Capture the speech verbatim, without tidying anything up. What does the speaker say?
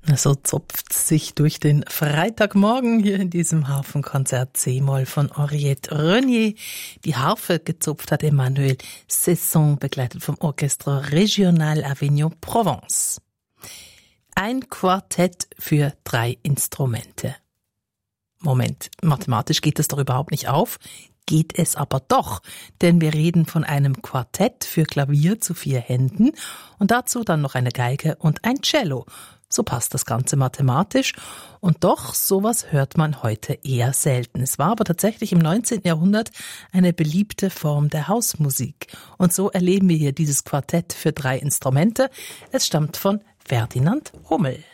So zupft sich durch den Freitagmorgen hier in diesem Harfenkonzert C-Moll von Henriette Renier. Die Harfe gezupft hat Emmanuel Cesson, begleitet vom Orchestre Régional Avignon Provence. Ein Quartett für drei Instrumente. Moment, mathematisch geht das doch überhaupt nicht auf. Geht es aber doch, denn wir reden von einem Quartett für Klavier zu vier Händen und dazu dann noch eine Geige und ein Cello. So passt das Ganze mathematisch und doch, sowas hört man heute eher selten. Es war aber tatsächlich im neunzehnten Jahrhundert eine beliebte Form der Hausmusik. Und so erleben wir hier dieses Quartett für drei Instrumente. Es stammt von Ferdinand Hummel.